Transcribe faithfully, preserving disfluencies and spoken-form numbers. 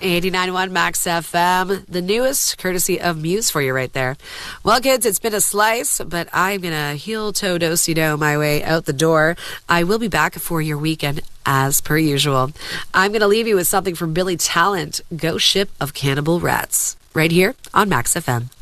eighty-nine point one Max F M, the newest, courtesy of Muse for you right there. Well, kids, it's been a slice, but I'm going to heel-toe do-si-do my way out the door. I will be back for your weekend as per usual. I'm going to leave you with something from Billy Talent, Ghost Ship of Cannibal Rats, right here on Max F M.